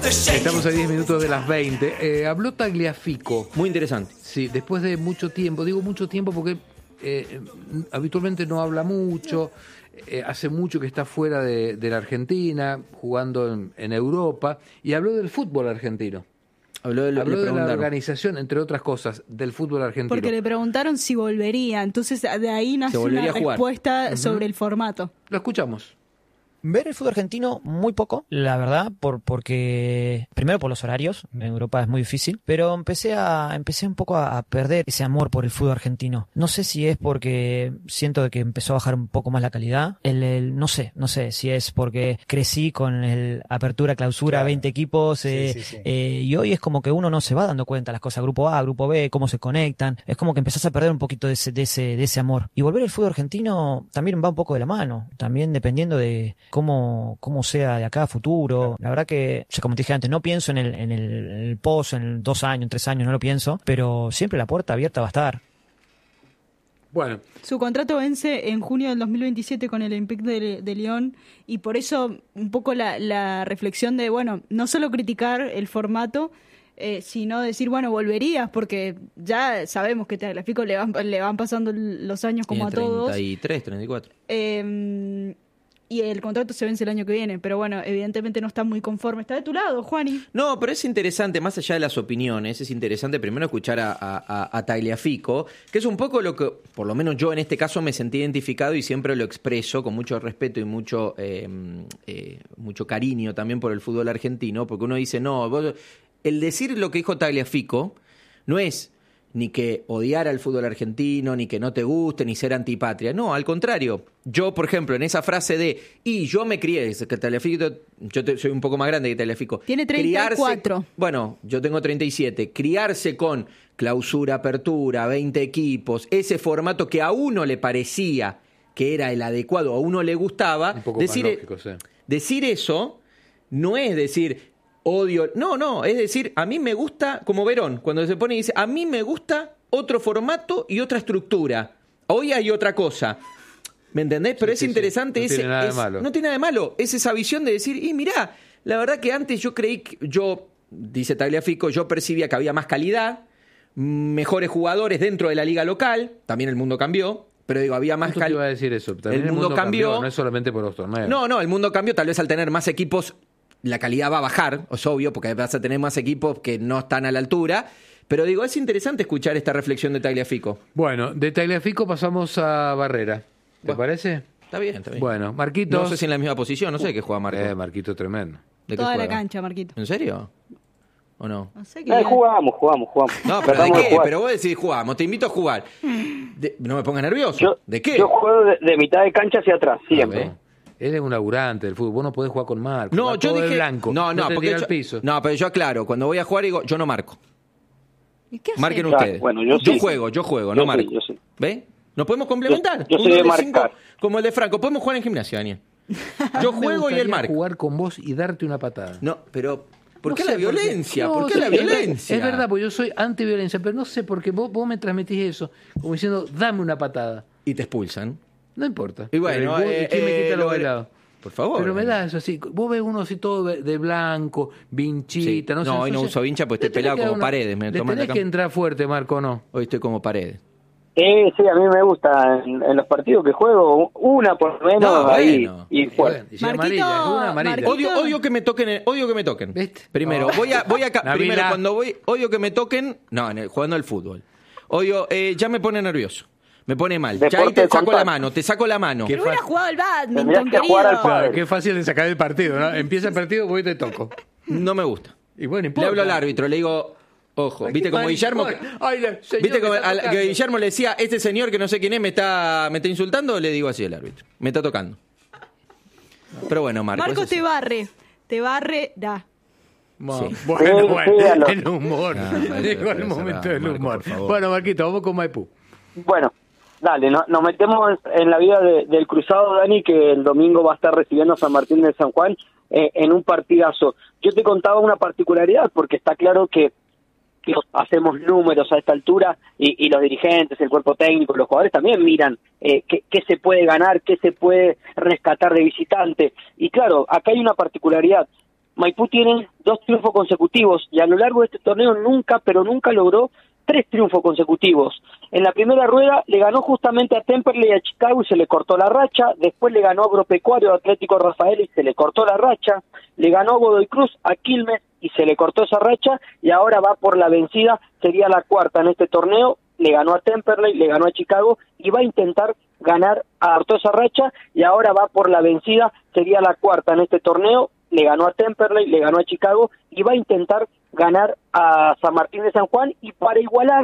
Estamos a 10 minutos de las 20. Habló Tagliafico. Muy interesante. Sí, después de mucho tiempo. Digo mucho tiempo porque habitualmente no habla mucho. Hace mucho que está fuera de la Argentina, jugando en Europa. Y habló del fútbol argentino. Habló de la organización, entre otras cosas, del fútbol argentino. Porque le preguntaron si volvería. Entonces de ahí nació una respuesta sobre el formato. Lo escuchamos. Ver el fútbol argentino muy poco, la verdad, porque primero por los horarios, en Europa es muy difícil, pero empecé un poco a perder ese amor por el fútbol argentino. No sé si es porque siento que empezó a bajar un poco más la calidad, no sé si es porque crecí con el apertura, clausura, claro. 20 equipos, sí. Y hoy es como que uno no se va dando cuenta de las cosas, grupo A, grupo B, cómo se conectan, es como que empezás a perder un poquito de ese amor. Y volver al fútbol argentino también va un poco de la mano, también dependiendo de cómo sea de acá a futuro. La verdad que, como te dije antes, no pienso en el post, en 2 años, en 3 años, no lo pienso, pero siempre la puerta abierta va a estar. Bueno. Su contrato vence en junio del 2027 con el Olympique de Lyon y por eso un poco la reflexión de, bueno, no solo criticar el formato, sino decir, bueno, volverías, porque ya sabemos que Tagliafico le van pasando los años como a todos. 33, 34. Y el contrato se vence el año que viene, pero bueno, evidentemente no está muy conforme. Está de tu lado, Juani. No, pero es interesante, más allá de las opiniones, es interesante primero escuchar a Tagliafico, que es un poco lo que, por lo menos yo en este caso me sentí identificado y siempre lo expreso con mucho respeto y mucho cariño también por el fútbol argentino, porque uno dice, no, el decir lo que dijo Tagliafico no es ni que odiar al fútbol argentino, ni que no te guste, ni ser antipatria. No, al contrario. Yo, por ejemplo, en esa frase de, yo me crié, que Tagliafico, soy un poco más grande que Tagliafico. Tiene 34. Bueno, yo tengo 37. Criarse con clausura, apertura, 20 equipos, ese formato que a uno le parecía que era el adecuado, a uno le gustaba. Un poco más lógico, sí. Decir eso no es decir odio, no, es decir, a mí me gusta, como Verón, cuando se pone y dice, a mí me gusta otro formato y otra estructura. Hoy hay otra cosa. ¿Me entendés? Pero es interesante. No tiene nada de malo. No tiene nada de malo. Es esa visión de decir, mirá, la verdad que antes yo creí que dice Tagliafico, yo percibía que había más calidad, mejores jugadores dentro de la liga local, también el mundo cambió. Pero digo, había más calidad. Te iba a decir eso. También el mundo cambió. No es solamente por los torneos. No, el mundo cambió, tal vez al tener más equipos la calidad va a bajar, es obvio, porque vas a tener más equipos que no están a la altura. Pero digo, es interesante escuchar esta reflexión de Tagliafico. Bueno, de Tagliafico pasamos a Barrera. ¿Te parece? Está bien. Bueno, Marquito. No sé si en la misma posición, no sé qué juega Marco. Marquito tremendo. ¿De qué Toda juega? La cancha, Marquito. ¿En serio? ¿O no? No sé qué. Jugamos. No, pero ¿de qué? Pero vos decís jugamos, te invito a jugar. No me pongas nervioso. ¿De qué? Yo juego de mitad de cancha hacia atrás, siempre. Él es un laburante del fútbol. Vos no podés jugar con Marco. No, yo dije blanco. No, porque al piso. No, pero yo aclaro. Cuando voy a jugar digo, yo no marco. ¿Y qué haces? Marquen ustedes. Bueno, yo juego, no marco. Yo sí. ¿Ve? ¿Nos podemos complementar? Yo soy de marcar. Como el de Franco. Podemos jugar en gimnasia, Daniel. Yo juego y él marca. Jugar con vos y darte una patada. No, pero ¿por qué la violencia? ¿Por qué la violencia? Es verdad, porque yo soy antiviolencia, pero no sé por qué vos me transmitís eso, como diciendo, dame una patada. Y te expulsan. No importa. Y bueno, ¿quién me quita lo bailado? Por favor. Pero me da eso así. Vos ves uno así todo de blanco, vinchita, sí. no sé. Hoy no uso vincha, pues estoy pelado como Paredes. Le tenés que entrar fuerte, Marco, ¿no? Hoy estoy como Paredes. Sí, a mí me gusta en los partidos que juego, una por lo menos ahí y fuera. Marquito. Odio que me toquen. ¿Viste? Primero, primero cuando voy, odio que me toquen, jugando al fútbol. Odio, ya me pone nervioso. Me pone mal. Ya ahí te saco la mano. Que hubiera jugado al badminton, querido. Qué fácil de sacar el partido, ¿no? Empieza el partido, voy y te toco. No me gusta. Y bueno, le hablo al árbitro, le digo, ojo, ¿viste como Guillermo? ¿Viste como que Guillermo le decía, este señor que no sé quién es me está insultando? Le digo así al árbitro. Me está tocando. Pero bueno, Marco te barre, da. Bueno, el humor. Llegó el momento del humor. Bueno, Marquito, vamos con Maipú. Bueno, dale, nos metemos en la vida del Cruzado, Dani, que el domingo va a estar recibiendo a San Martín de San Juan en un partidazo. Yo te contaba una particularidad, porque está claro que hacemos números a esta altura y los dirigentes, el cuerpo técnico, los jugadores también miran qué se puede ganar, qué se puede rescatar de visitante. Y claro, acá hay una particularidad. Maipú tiene 2 triunfos consecutivos y a lo largo de este torneo nunca logró 3 triunfos consecutivos. En la primera rueda le ganó justamente a Temperley y a Chicago y se le cortó la racha, después le ganó a Agropecuario, a Atlético Rafael y se le cortó la racha, le ganó a Godoy Cruz, a Quilmes y se le cortó esa racha, y ahora va por la vencida, sería la cuarta en este torneo, le ganó a Temperley, le ganó a Chicago y va a intentar ganar a esa racha, y ahora va por la vencida, sería la cuarta en este torneo, le ganó a Temperley, le ganó a Chicago y va a intentar ganar a San Martín de San Juan, y para igualar